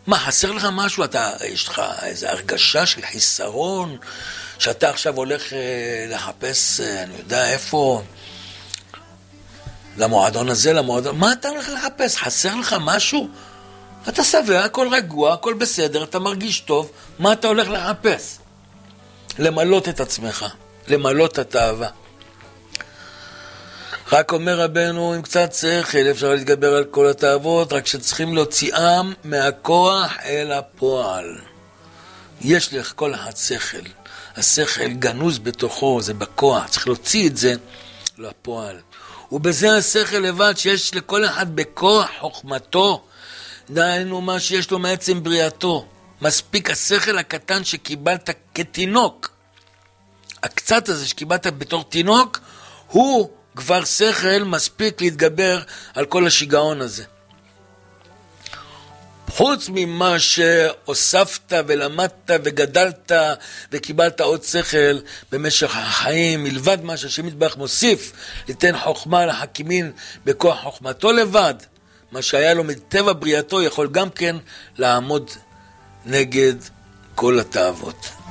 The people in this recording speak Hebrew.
מה, חסר לך משהו? יש לך איזו הרגשה של חיסרון, שאתה עכשיו הולך לחפש, אני יודע איפה, למועדון הזה, למועדון, מה אתה הולך לחפש? חסר לך משהו? אתה שבע, הכל רגוע, הכל בסדר, אתה מרגיש טוב, מה אתה הולך לחפש? למלות את עצמך, למלות את האהבה. רק אומר רבנו, עם קצת שכל, אפשר להתגבר על כל התאוות, רק שצריכים להוציאם מהכוח אל הפועל. יש לך כל אחד שכל, השכל גנוז בתוכו, זה בכוח, צריך להוציא את זה לפועל. ובזה השכל לבד שיש לכל אחד בכוח חוכמתו, דהיינו מה שיש לו מעצם בריאתו. מספיק השכל הקטן שקיבלת כתינוק. הקצת הזה שקיבלת בתור תינוק, הוא כבר שכל מספיק להתגבר על כל השיגעון הזה. חוץ ממה שהוספת ולמדת וגדלת וקיבלת עוד שכל במשך החיים, מלבד מה שהשם יתברך מוסיף, ליתן חוכמה לחכימין בכוח חוכמתו לבד, מה שהיה לו מטבע בריאתו יכול גם כן לעמוד נגד כל התאוות.